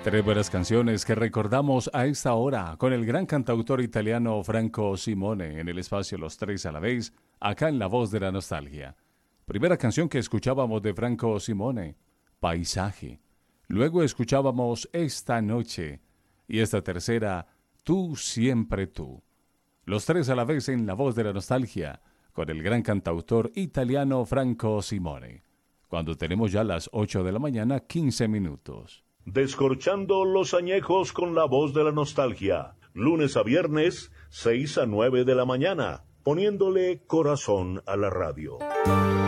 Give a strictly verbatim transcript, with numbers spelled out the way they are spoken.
Tres buenas canciones que recordamos a esta hora con el gran cantautor italiano Franco Simone en el espacio Los Tres a la Vez, acá en La Voz de la Nostalgia. Primera canción que escuchábamos de Franco Simone, Paisaje. Luego escuchábamos Esta Noche. Y esta tercera, Tú siempre tú. Los Tres a la Vez en La Voz de la Nostalgia con el gran cantautor italiano Franco Simone. Cuando tenemos ya las ocho de la mañana, quince minutos. Descorchando los añejos con La Voz de la Nostalgia. Lunes a viernes, seis a nueve de la mañana. Poniéndole corazón a la radio.